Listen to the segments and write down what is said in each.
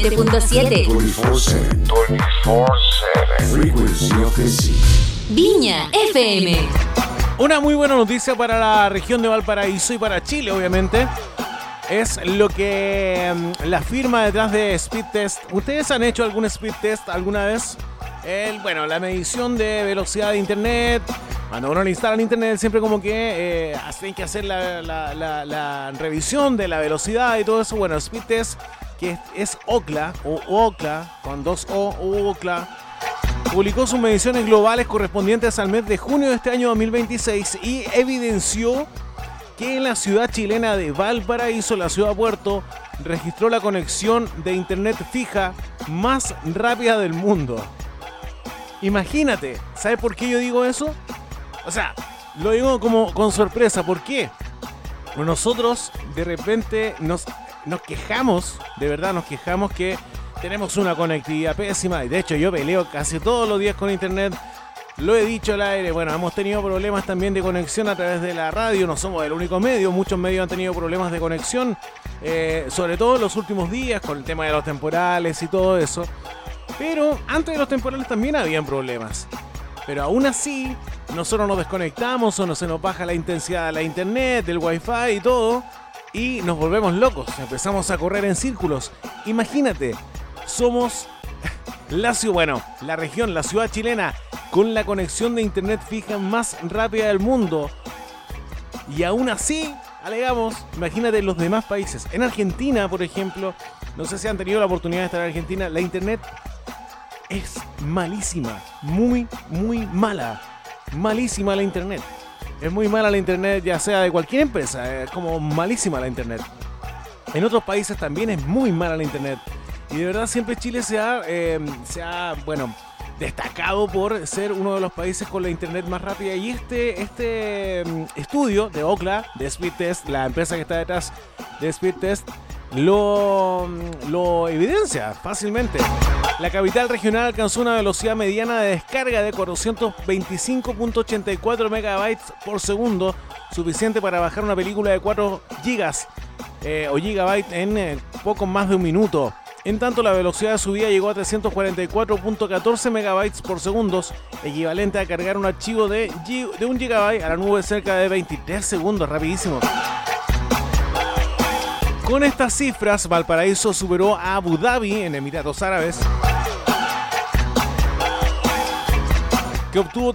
97.7. 24/7. Frequency of the Sea. Viña FM. Una muy buena noticia para la región de Valparaíso y para Chile, obviamente. Es lo que la firma detrás de Speed Test. ¿Ustedes han hecho algún Speed Test alguna vez? La medición de velocidad de internet. Cuando uno le instala en internet, siempre como que hay que hacer la revisión de la velocidad y todo eso. Bueno, Speed Test, que es Ookla, o Ookla, con 2 O, Ookla, publicó sus mediciones globales correspondientes al mes de junio de este año 2026 y evidenció que en la ciudad chilena de Valparaíso, la ciudad puerto, registró la conexión de internet fija más rápida del mundo. Imagínate, ¿sabes por qué yo digo eso? O sea, lo digo como con sorpresa. ¿Por qué? Pues nosotros de repente nos quejamos, de verdad nos quejamos que tenemos una conectividad pésima. Y de hecho yo peleo casi todos los días con internet. Lo he dicho al aire, bueno, hemos tenido problemas también de conexión a través de la radio, no somos el único medio, muchos medios han tenido problemas de conexión, sobre todo en los últimos días con el tema de los temporales y todo eso. Pero antes de los temporales también habían problemas. Pero aún así, nosotros nos desconectamos o se nos baja la intensidad de la internet, del wifi y todo, y nos volvemos locos, empezamos a correr en círculos. Imagínate, somos la región, la ciudad chilena con la conexión de internet fija más rápida del mundo. Y aún así, alegamos, imagínate los demás países. En Argentina, por ejemplo, no sé si han tenido la oportunidad de estar en Argentina, la internet es malísima, muy, muy mala. Malísima la internet. Es muy mala la internet, ya sea de cualquier empresa, es como malísima la internet. En otros países también es muy mala la internet. Y de verdad siempre Chile se ha destacado por ser uno de los países con la internet más rápida. Y este estudio de Ookla, de Speed Test, la empresa que está detrás de Speed Test, lo evidencia fácilmente. La capital regional alcanzó una velocidad mediana de descarga de 425.84 megabytes por segundo, suficiente para bajar una película de 4 gigas o gigabytes en poco más de un minuto. En tanto, la velocidad de subida llegó a 344.14 megabytes por segundo, equivalente a cargar un archivo de 1 gigabyte a la nube cerca de 23 segundos, rapidísimo. Con estas cifras, Valparaíso superó a Abu Dhabi en Emiratos Árabes, que obtuvo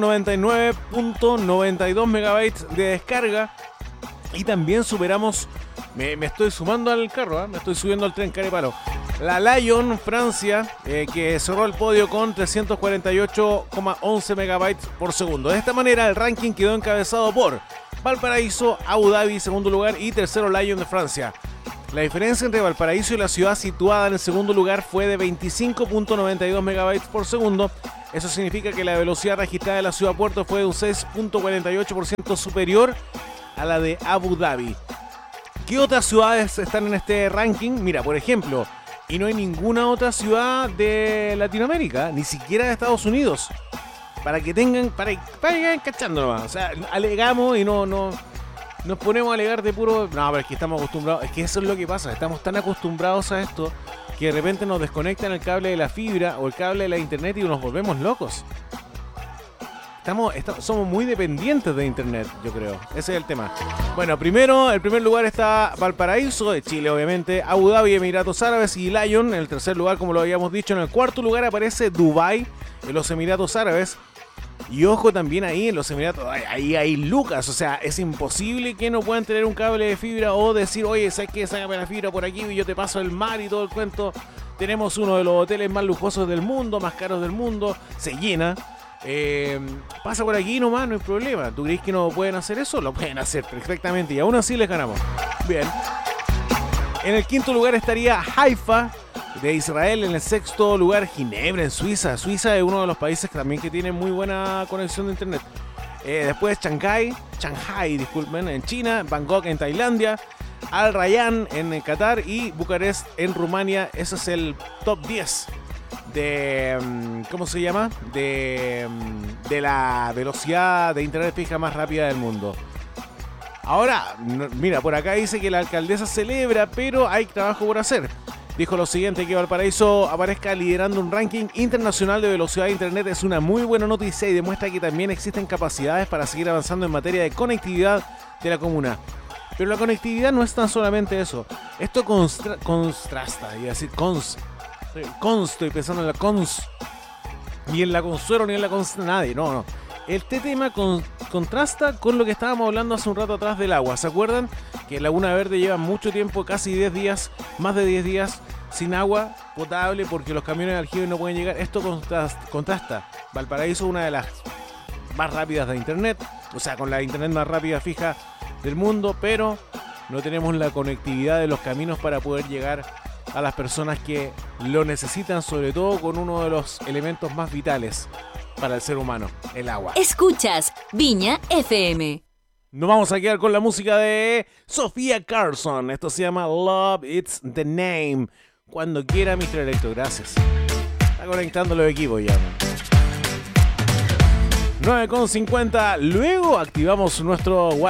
399.92 megabytes de descarga, y también superamos, me estoy sumando al carro, me estoy subiendo al tren carepalo, la Lyon, Francia, que cerró el podio con 348.11 megabytes por segundo. De esta manera, el ranking quedó encabezado por Valparaíso, Abu Dhabi, segundo lugar, y tercero Lyon de Francia. La diferencia entre Valparaíso y la ciudad situada en el segundo lugar fue de 25.92 megabytes por segundo. Eso significa que la velocidad registrada de la ciudad puerto fue de un 6.48% superior a la de Abu Dhabi. ¿Qué otras ciudades están en este ranking? Mira, por ejemplo, y no hay ninguna otra ciudad de Latinoamérica, ni siquiera de Estados Unidos. Para que vayan cachando nomás. O sea, alegamos y no nos ponemos a alegar de puro. No, pero es que estamos acostumbrados. Es que eso es lo que pasa. Estamos tan acostumbrados a esto que de repente nos desconectan el cable de la fibra o el cable de la internet y nos volvemos locos. Somos muy dependientes de internet, yo creo. Ese es el tema. Bueno, el primer lugar está Valparaíso, de Chile, obviamente. Abu Dhabi, Emiratos Árabes y Lyon. En el tercer lugar, como lo habíamos dicho. En el cuarto lugar aparece Dubái, en los Emiratos Árabes. Y ojo también ahí en los Emiratos, ahí hay lucas. O sea, es imposible que no puedan tener un cable de fibra o decir, oye, ¿sabes qué? Sácame la fibra por aquí y yo te paso el mar y todo el cuento. Tenemos uno de los hoteles más lujosos del mundo, más caros del mundo. Se llena. Pasa por aquí nomás, no hay problema. ¿Tú crees que no pueden hacer eso? Lo pueden hacer perfectamente y aún así les ganamos. Bien. En el quinto lugar estaría Haifa de Israel. En el sexto lugar, Ginebra en Suiza. Suiza es uno de los países también que tiene muy buena conexión de internet. Después Shanghai, en China. Bangkok en Tailandia. Al Rayyan en Qatar y Bucarest en Rumania. Ese es el top 10 de ¿cómo se llama? De la velocidad de internet fija más rápida del mundo. Ahora, mira, por acá dice que la alcaldesa celebra, pero hay trabajo por hacer. dijo lo siguiente: que Valparaíso aparezca liderando un ranking internacional de velocidad de internet es una muy buena noticia y demuestra que también existen capacidades para seguir avanzando en materia de conectividad de la comuna. Pero la conectividad no es tan solamente eso. Esto contrasta, y así estoy pensando en la cons, ni en la Consuelo ni en la nadie, no. Este tema contrasta con lo que estábamos hablando hace un rato atrás del agua. ¿Se acuerdan? Que Laguna Verde lleva mucho tiempo, casi 10 días, más de 10 días, sin agua potable porque los camiones de aljibe no pueden llegar. Esto contrasta. Valparaíso es una de las más rápidas de internet, o sea, con la internet más rápida fija del mundo, pero no tenemos la conectividad de los caminos para poder llegar a las personas que lo necesitan, sobre todo con uno de los elementos más vitales para el ser humano, el agua. Escuchas Viña FM. Nos vamos a quedar con la música de Sofía Carson. Esto se llama Love It's the Name. Cuando quiera, Mr. Electro, gracias. Está conectando los equipos ya. 9:50. Luego activamos nuestro WhatsApp.